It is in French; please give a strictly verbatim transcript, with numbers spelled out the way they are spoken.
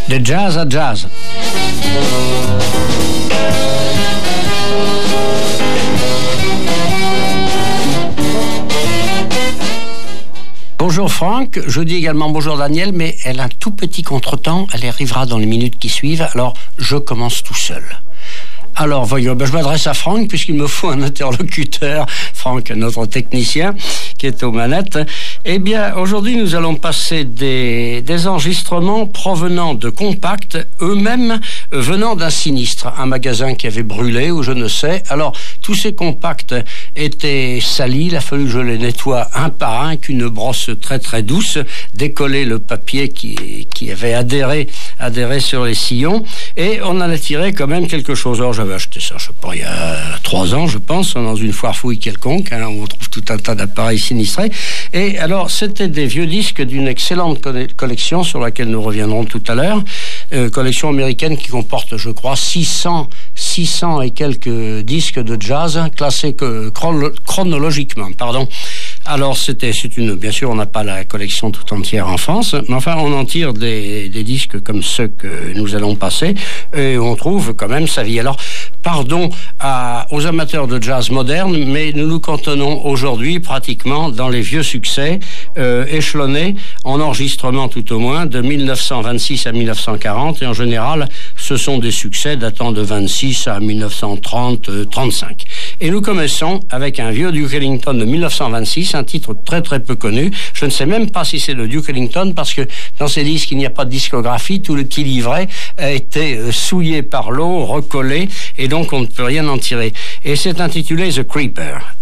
De jazz à jazz. Bonjour Franck, je dis également bonjour Daniel, mais elle a un tout petit contretemps, elle arrivera dans les minutes qui suivent, alors je commence tout seul. Alors, voyons, ben je m'adresse à Franck, puisqu'il me faut un interlocuteur, Franck, notre technicien, qui est aux manettes. Eh bien, aujourd'hui, nous allons passer des, des enregistrements provenant de compacts, eux-mêmes venant d'un sinistre, un magasin qui avait brûlé, ou je ne sais. Alors, tous ces compacts étaient salis, il a fallu que je les nettoie un par un, avec une brosse très très douce, décoller le papier qui, qui avait adhéré, adhéré sur les sillons, et on en a tiré quand même quelque chose. Alors, j'avais acheté ça, je sais pas, il y a trois ans, je pense, dans une foire fouille quelconque, hein, où on trouve tout un tas d'appareils sinistrés. Et alors, c'était des vieux disques d'une excellente collection sur laquelle nous reviendrons tout à l'heure, euh, collection américaine qui comporte, je crois, six cents, six cents et quelques disques de jazz classés que, chrono, chronologiquement, pardon. Alors, c'était, c'est une, bien sûr, on n'a pas la collection tout entière en France, mais enfin, on en tire des, des disques comme ceux que nous allons passer, et on trouve quand même sa vie. Alors, pardon à, aux amateurs de jazz moderne, mais nous nous cantonnons aujourd'hui pratiquement dans les vieux succès, euh, échelonnés, en enregistrement tout au moins, de mille neuf cent vingt-six à mille neuf cent quarante, et en général, ce sont des succès datant de vingt-six à mille neuf cent trente, trente-cinq. Et nous commençons avec un vieux Duke Ellington de mille neuf cent vingt-six, un titre très très peu connu. Je ne sais même pas si c'est le Duke Ellington, parce que dans ces disques, il n'y a pas de discographie. Tout le qui livrait a été souillé par l'eau, recollé, et donc on ne peut rien en tirer. Et c'est intitulé The Creeper.